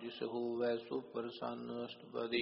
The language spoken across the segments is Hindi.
जिस होवै सो प्रसन्न अष्टपदी।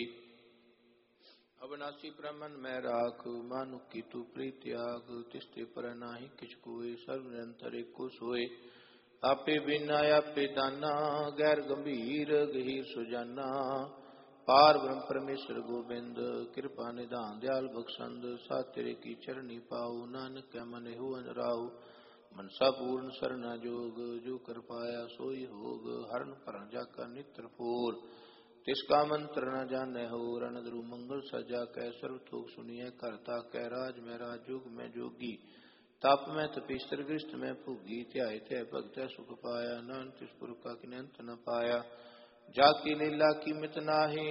अविनाशी ब्रह्मन मैं राख मानुख की तू प्रीत त्याग। तिस्ते पर नाही किछ कोय सर्व निरंतर एको सोय। आपे बिना आपे दाना गैर गंभीर गहीर सुजाना। पार ब्रह्म परमेश्वर गोबिंद कृपा निधान दयाल बख्शंद। साथ तेरे की चरणी पाओ नानक कै मन हो राहु। मनसा पूर्ण सरना जोग जो कर पाया सोई होग। हरण पर जाकर नित्र फोर तिसका मंत्र न जाने हो। रणधरु मंगल सजा कै सर्व थोक सुनिए करता कै राज में राजयोग में जोगी। तप में तपीस्तर गृष्ट में भुगी ध्याय थे भक्त सुख पाया। नानक तिस पुर का किनंत न पाया। जाकी लीला की मित नाहे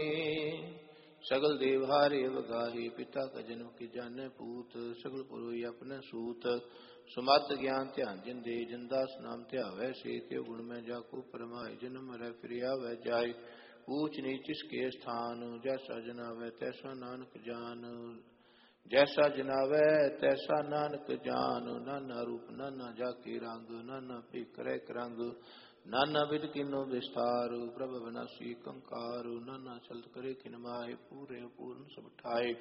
सगल देव हारे अवगाहे। पिता का जन्म की जाने पूत सगल पुरोहि अपने सूत। सुमत ज्ञान ध्यान जिन दे जनदास नाम ध्यावै से। त्यो गुण में जाको परमाय जन्म रह फिर आवै जाय। ऊंच नीच इसके स्थान जैसा जनावै तैसा नानक जान। जैसा जनावै तैसा नानक जान। नाना रूप नाना जाके रंग नाना पे करे रंग। नाना विध किनो विस्तार प्रभ विनाशी कंकार। नाना चलत करे किन माहे पूरे पूर्ण सब ठाए।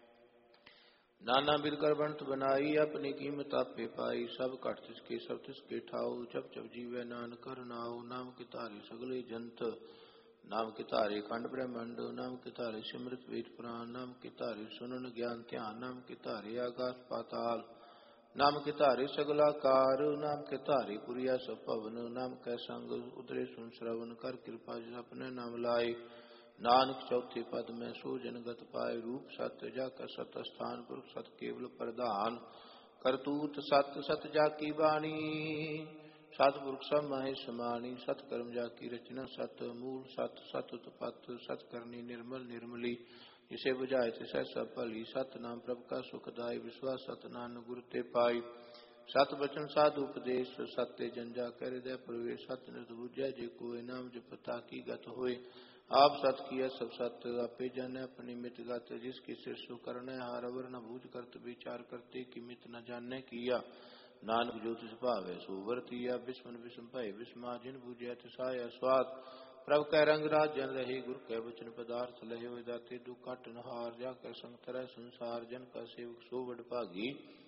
नाना विध कर बंत बनाई अपनी कीमत आपे पाई। सब कट तिसके सब तिसके ठाऊ जब जब जीवे नानक कर नाऊ। नाम के तारे सगले जंत नाम के तारे खंड ब्रह्मंड। नाम के तारे सिमृत वेद पुराण। नाम के तारे सुनन ज्ञान ध्यान। नाम के तारे आकाश पाताल। नाम के तारे सगलाकार। नाम के तारे पुरिया सब पवन। नाम के संग उतरे सुन श्रवण कर कृपा जिस अपने नाम लाए। नानक चौथे पद में सो जनगत पाए। रूप सत्य जाकर सत स्थान पुरुष सत केवल प्रधान। करतूत सत्य सत जाकी वाणी सतपुरुष सब माहे समानी। सतकर्म जाकी रचना सत मूल सत सत उत्पत्त। सतकर्णी निर्मल निर्मली जिसे बुझाए तिसै सब भली। सत नाम प्रभु का सुखदाई विश्वास सत नानक गुरु ते पाई। सत वचन साधु उपदेश सत्य जन जा कर हृदय प्रवेश। सत नित बुझै जे कोय नाम जपता की गत होय। आप सत किया सब सत्य आपे जाने अपनी मित गत। जिसकी शिष्य करने हार अवर न बूझ करत विचार करते कि मित न जाने किया। नानक जो तिस भावै सो वर्तिया। बिस्मन बिस्म भय बिस्मा जिन बूझै तिसाया स्वाद। प्रभु कै रंग राज जन रहे गुरु कै वचन पदार्थ लहे। हो दाते दुख काट नहार जाकर संग तरह संसार। जन का सेवक सो बड़ भागी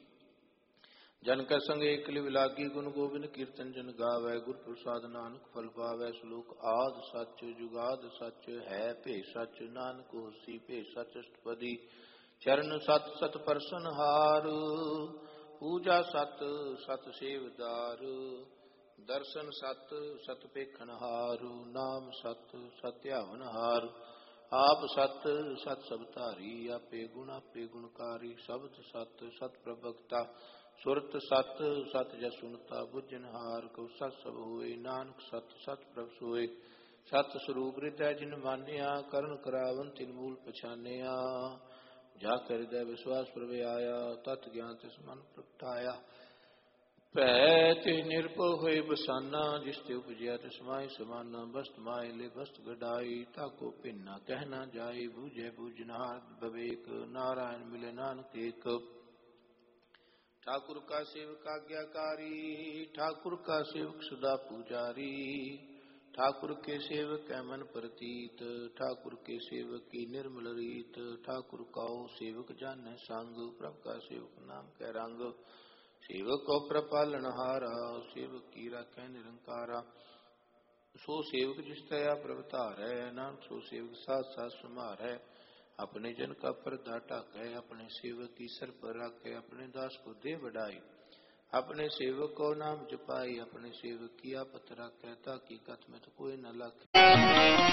जन का संग एक लिव लागी। गुण गोविंद कीर्तन जन गावै गुर प्रसाद नानक फल पावै। श्लोक आद सच जुगाद सच है भे सच। नानक होसी भे सच अष्टपदी। चरण सत सत परसन हार पूजा सत सत सेवदार। दर्शन सत सत पेखन हार। नाम सत सत्यावन हार। आप सत सत सब धारी आपे गुणकारी। शब्द सत सत प्रभक्ता सुरत सत सत जस सुनता। बुझन हार को सत सब होए। नानक सत सत प्रभ सोए। सत स्वरूप हृदय जिन मानिया। करण करावन तिन मूल पछानिया। जाकर हृदय विश्वास प्रभु आया। तत् ज्ञान तिस मन प्रगटाया। भय ते निर्भय होए बसाना। जिस ते उपजया तिस माहि समाना। बस्त माहि ले बस्त गढ़ाई। ताको भिन्ना कहना जाए। बूझे बूझनार विवेक। नारायण मिले नानक एक। ठाकुर का सेवक आज्ञाकारी। ठाकुर का सेवक सदा पुजारी। ठाकुर के सेवक है मन प्रतीत। ठाकुर के सेवक की निर्मल रीत। ठाकुर का सेवक जाने संग। प्रभु का सेवक नाम कै रंग। सेवक को प्रपालन हारा सेवक की राखे निरंकारा। सो सेवक जिस तया प्रभु धारै। नानक सो सेवक साथ साथ समारै। अपने जन का पर्दा ढाकै। अपने सेवक की सर पर रखे। अपने दास को दे बढ़ाई। अपने सेवक को नाम जपाई। अपने सेवक की आपत रखे। ताकि कथ में तो कोई न लखे।